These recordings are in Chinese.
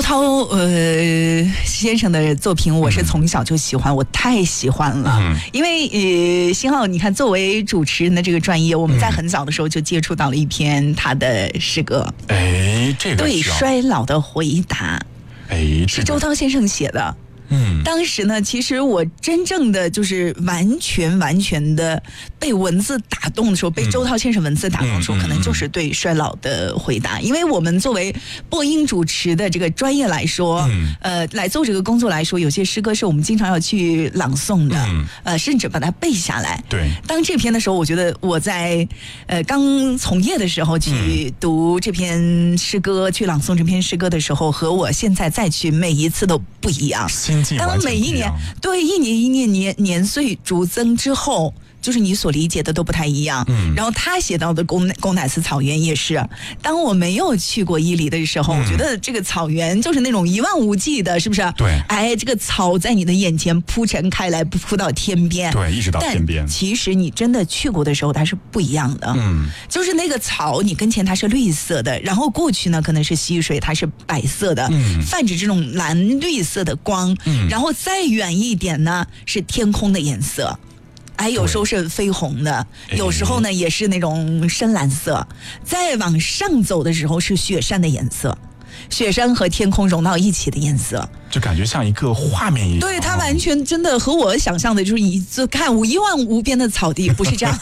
涛先生的作品，我是从小就喜欢，我太喜欢了。因为新浩，你看，作为主持人的这个专业，我们在很早的时候就接触到了一篇他的诗歌。 这个对衰老的回答，是周涛先生写的。当时呢，其实我真正的就是完全的被文字打动的时候，被周涛先生文字打动的时候，可能就是对衰老的回答。因为我们作为播音主持的这个专业来说，来做这个工作来说，有些诗歌是我们经常要去朗诵的，甚至把它背下来。 对， 当这篇的时候，我觉得我在刚从业的时候去读这篇诗歌，去朗诵这篇诗歌的时候，和我现在再去每一次都不一样。当每一年对一年年岁逐增之后，就是你所理解的都不太一样。然后他写到的贡乃斯草原也是，当我没有去过伊犁的时候，我觉得这个草原就是那种一望无际的，是不是？ 对， 这个草在你的眼前铺陈开来，铺到天边， 对，一直到天边。 其实你真的去过的时候，它是不一样的。就是那个草，你跟前它是绿色的，然后过去呢可能是溪水，它是白色的，泛着这种蓝绿色的光。然后再远一点呢，是天空的颜色。有时候是绯红的，有时候呢也是那种深蓝色。再往上走的时候是雪山的颜色，雪山和天空融到一起的颜色， 就感觉像一个画面一样。 对，它完全真的和我想象的就是看一望无边的草地，不是这样。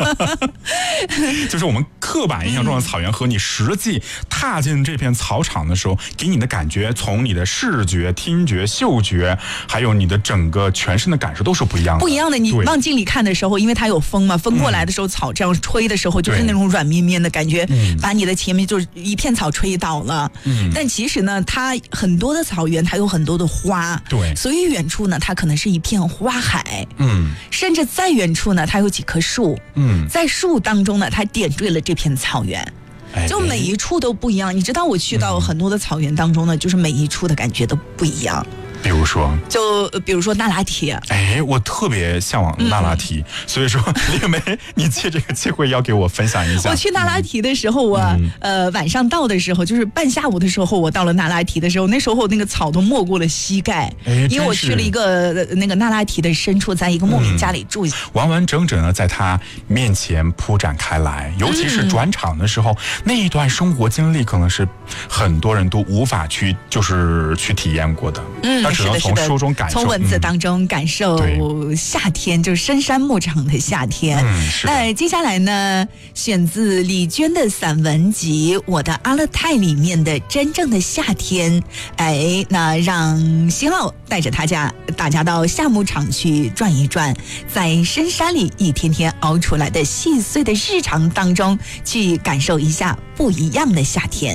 就是我们刻板印象中的草原和你实际踏进这片草场的时候，给你的感觉，从你的视觉、听觉、嗅觉，还有你的整个全身的感受都是不一样的。 不一样的。你往镜里看的时候，因为它有风嘛，风过来的时候，草这样吹的时候，就是那种软绵绵的感觉，把你的前面就是一片草吹倒了。但其实呢，它很多的草原，它有很多的花， 对， 所以远处呢，它可能是一片花海。甚至在远处呢，它有几棵树。在树当中呢，它点缀了这片草原。就每一处都不一样。你知道我去到很多的草原当中呢，就是每一处的感觉都不一样。 比如说那拉提。 我特别向往那拉提，所以说丽梅，你借这个机会要给我分享一下。 我去那拉提的时候，我晚上到的时候，就是半下午的时候，我到了那拉提的时候，那时候那个草都没过了膝盖，因为我去了一个那个那拉提的深处，在一个牧民家里住， 完完整整的在他面前铺展开来。尤其是转场的时候，那一段生活经历可能是很多人都无法去体验过的。只能从书中感受， 从文字当中感受夏天，就是深山牧场的夏天。那接下来呢，选自李娟的散文集《我的阿勒泰》里面的《真正的夏天》。那让新浩带着大家到夏牧场去转一转，在深山里一天天熬出来的细碎的日常当中，去感受一下不一样的夏天。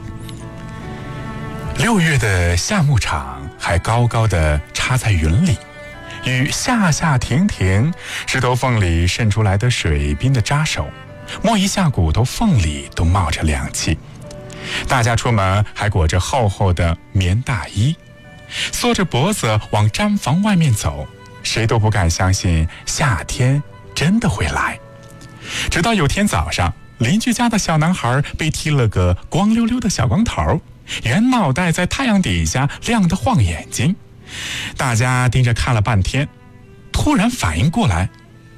6月的夏牧场还高高的插在云里，雨下停停，石头缝里渗出来的水冰的扎手，摸一下骨头缝里都冒着凉气。大家出门还裹着厚厚的棉大衣，缩着脖子往毡房外面走，谁都不敢相信夏天真的会来。直到有天早上，邻居家的小男孩被剃了个光溜溜的小光头，圆脑袋在太阳底下亮得晃眼睛。大家盯着看了半天，突然反应过来，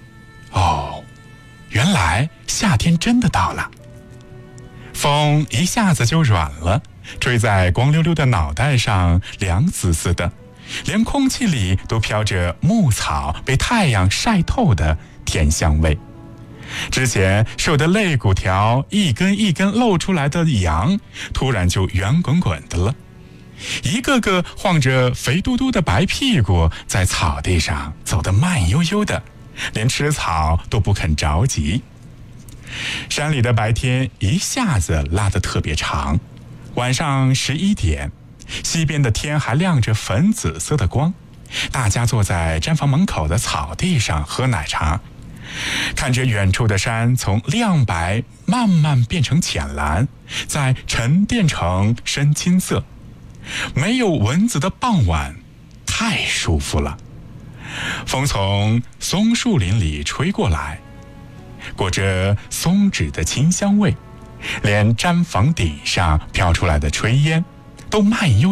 原来夏天真的到了。风一下子就软了，吹在光溜溜的脑袋上，凉丝丝的，连空气里都飘着牧草被太阳晒透的甜香味。之前瘦的肋骨条一根一根露出来的羊，突然就圆滚滚的了，一个个晃着肥嘟嘟的白屁股，在草地上走得慢悠悠的，连吃草都不肯着急。山里的白天一下子拉得特别长，晚上11点，西边的天还亮着粉紫色的光，大家坐在毡房门口的草地上喝奶茶，看着远处的山从亮白慢慢变成浅蓝，再沉淀成深青色。没有蚊子的傍晚太舒服了。风从松树林里吹过来，裹着松脂的清香味，连毡房顶上飘出来的炊烟都慢悠